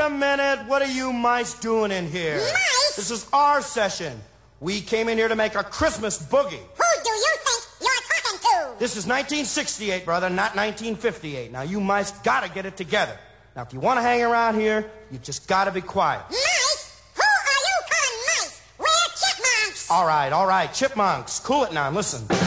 a minute. What are you mice doing in here? Mice? This is our session. We came in here to make a Christmas boogie. Who do you think you're talking to? This is 1968, brother, not 1958. Now, you mice gotta get it together. Now, if you want to hang around here, you just gotta be quiet. Mice? Who are you calling mice? We're chipmunks. All right, chipmunks. Cool it now, listen.